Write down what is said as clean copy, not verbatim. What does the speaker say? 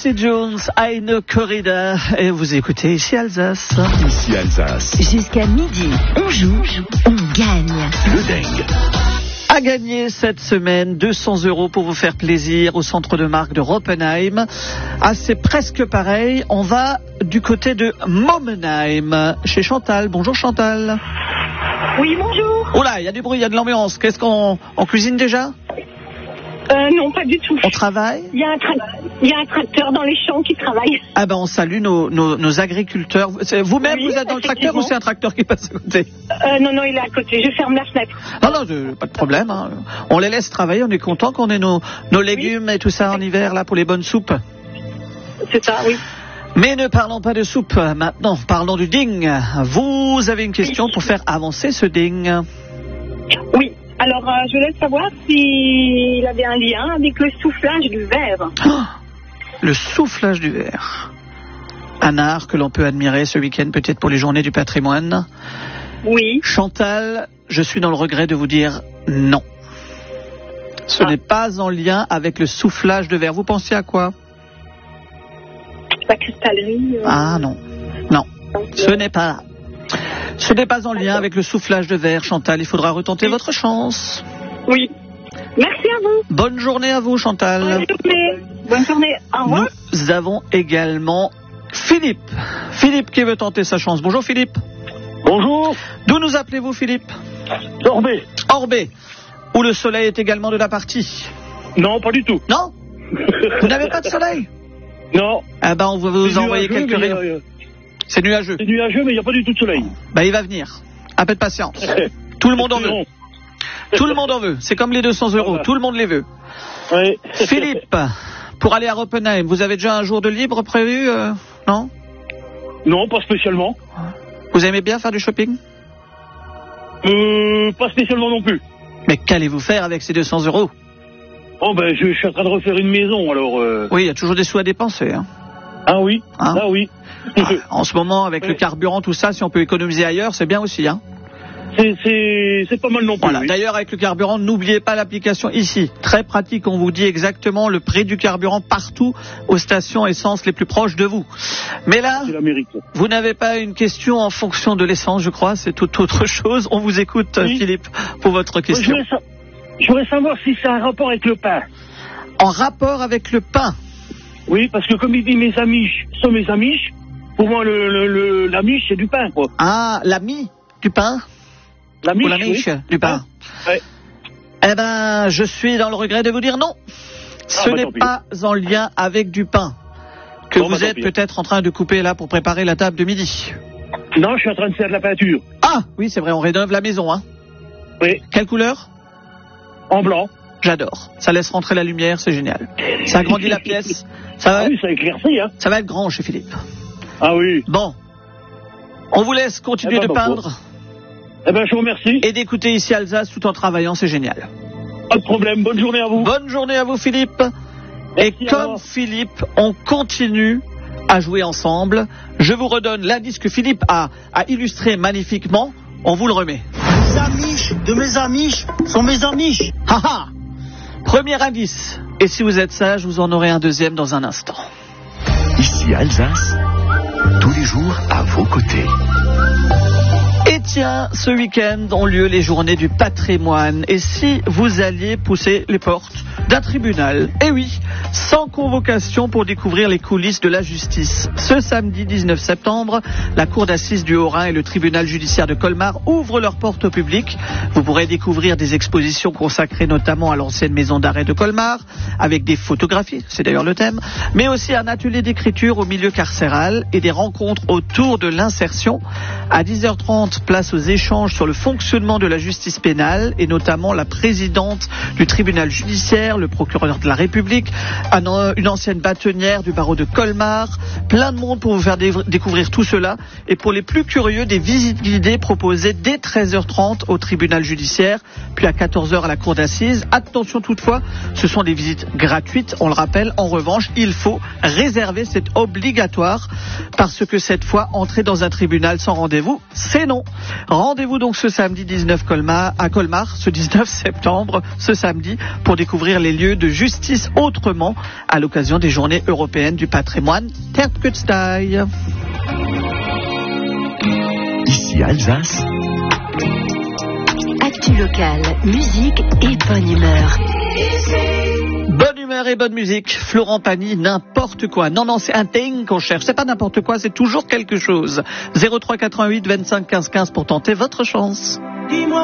Quincy Jones, Eine Corrida, et vous écoutez Ici Alsace. Ici Alsace. Jusqu'à midi, on joue, on gagne. Le dingue. À gagner cette semaine 200 € pour vous faire plaisir au centre de marque de Roppenheim. Ah, c'est presque pareil. On va du côté de Momenheim, chez Chantal. Bonjour Chantal. Oui, bonjour. Oh là, il y a du bruit, il y a de l'ambiance. Qu'est-ce qu'on cuisine déjà? Non, pas du tout. On travaille? Il y a un tracteur dans les champs qui travaille. Ah ben on salue nos agriculteurs. Vous-même, Oui, vous êtes dans le tracteur ou c'est un tracteur qui passe à côté? Non, il est à côté. Je ferme la fenêtre. Non, pas de problème. Hein. On les laisse travailler. On est content qu'on ait nos légumes et tout ça en hiver là pour les bonnes soupes. C'est ça, oui. Mais ne parlons pas de soupe maintenant. Parlons du ding. Vous avez une question pour faire avancer ce ding? Oui. Alors, je voulais savoir s'il avait un lien avec le soufflage du verre. Oh, le soufflage du verre. Un art que l'on peut admirer ce week-end, peut-être pour les journées du patrimoine. Oui. Chantal, je suis dans le regret de vous dire non. Ce n'est pas en lien avec le soufflage de verre. Vous pensez à quoi? La cristallerie. Ah non. Ce n'est pas en lien avec le soufflage de verre, Chantal. Il faudra retenter votre chance. Oui. Merci à vous. Bonne journée à vous, Chantal. Bonne journée. Au revoir. Nous avons également Philippe. Philippe qui veut tenter sa chance. Bonjour Philippe. Bonjour. D'où nous appelez-vous Philippe? Orbé. Orbé. Où le soleil est également de la partie. Non, pas du tout. Non. Vous n'avez pas de soleil? Non. Ah ben on va vous envoyer quelques rayons. C'est nuageux. C'est nuageux, mais il n'y a pas du tout de soleil. Ben il va venir. Un peu de patience. Tout le monde en veut. Tout le monde en veut. C'est comme les 200 €. Tout le monde les veut. Oui. Philippe, pour aller à Roppenheim, vous avez déjà un jour de libre prévu, non? Non, pas spécialement. Vous aimez bien faire du shopping? Pas spécialement non plus. Mais qu'allez-vous faire avec ces 200 €? Oh ben, je suis en train de refaire une maison, alors... Oui, il y a toujours des sous à dépenser. Hein. Ah oui, Hein? ah oui. En ce moment, avec le carburant, tout ça, si on peut économiser ailleurs, c'est bien aussi. Hein. C'est pas mal non plus. Voilà. Oui. D'ailleurs, avec le carburant, n'oubliez pas l'application ici. Très pratique, on vous dit exactement le prix du carburant partout aux stations essence les plus proches de vous. Mais là, C'est l'Amérique. vous n'avez pas une question en fonction de l'essence, je crois. C'est toute autre chose. On vous écoute, Oui. Philippe, pour votre question. Je voudrais savoir si c'est un rapport avec le pain. En rapport avec le pain. Oui, parce que comme il dit mes amis sont mes amis, pour moi la miche c'est du pain quoi. Ah, la mie du pain? La miche, Ou la miche du pain? Ouais. Eh ben, je suis dans le regret de vous dire non. Ce n'est pas en lien avec du pain que vous êtes peut-être en train de couper là pour préparer la table de midi. Non, je suis en train de faire de la peinture. Ah, oui, c'est vrai, on rénove la maison, hein. Oui. Quelle couleur? En blanc. J'adore. Ça laisse rentrer la lumière, c'est génial. Ça agrandit la pièce. Ça Oui, ça éclaircit, hein. va être grand chez Philippe. Ah oui. Bon. On vous laisse continuer de peindre Eh ben, je vous remercie. et d'écouter ici Alsace tout en travaillant, c'est génial. Pas de problème. Bonne journée à vous. Bonne journée à vous, Philippe. Merci, Et comme alors. Philippe, on continue à jouer ensemble. Je vous redonne l'indice que Philippe a illustré magnifiquement. On vous le remet. Les amis de mes amis sont mes amis. Haha. Premier indice. Et si vous êtes sage, vous en aurez un deuxième dans un instant. Ici Alsace. Tous les jours à vos côtés. Et tiens, ce week-end ont lieu les journées du patrimoine. Et si vous alliez pousser les portes d'un tribunal, eh oui, sans convocation pour découvrir les coulisses de la justice. Ce samedi 19 septembre, la cour d'assises du Haut-Rhin et le tribunal judiciaire de Colmar ouvrent leurs portes au public. Vous pourrez découvrir des expositions consacrées notamment à l'ancienne maison d'arrêt de Colmar, avec des photographies, c'est d'ailleurs le thème, mais aussi un atelier d'écriture au milieu carcéral et des rencontres autour de l'insertion. À 10h30, place aux échanges sur le fonctionnement de la justice pénale et notamment la présidente du tribunal judiciaire, le procureur de la République, une ancienne bâtonnière du barreau de Colmar. Plein de monde pour vous faire découvrir tout cela. Et pour les plus curieux, des visites guidées proposées dès 13h30 au tribunal judiciaire, puis à 14h à la cour d'assises. Attention toutefois, ce sont des visites gratuites, on le rappelle. En revanche, il faut réserver, c'est obligatoire, parce que cette fois, entrer dans un tribunal sans rendez-vous, c'est non. Rendez-vous donc ce samedi 19 à Colmar, ce 19 septembre, ce samedi, pour découvrir les lieux de justice autrement à l'occasion des Journées européennes du patrimoine. Tertkutstei. Ici Alsace. Actu locale, musique et bonne humeur. Bonne humeur et bonne musique. Florent Pagny, n'importe quoi. Non, c'est un thing qu'on cherche. C'est pas n'importe quoi, c'est toujours quelque chose. 03 88 25 15 15 pour tenter votre chance. Dis-moi.